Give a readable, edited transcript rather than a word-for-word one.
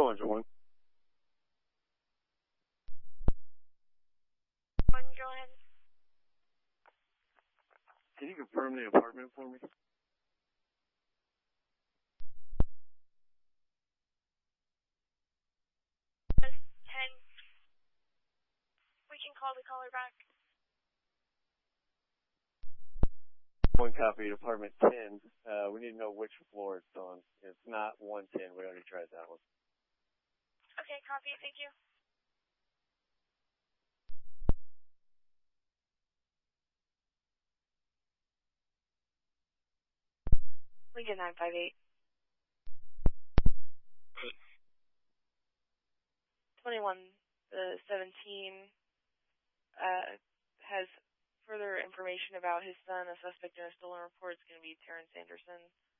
Control Engine 1. Go ahead. Can you confirm the apartment for me? We can call the caller back. One copy at apartment 10. We need to know which floor it's on. It's not 110. We already tried that one. Okay, copy. Thank you. Lincoln 958. 21-17 has further information about his son, a suspect in a stolen report. It's going to be Terrence Anderson.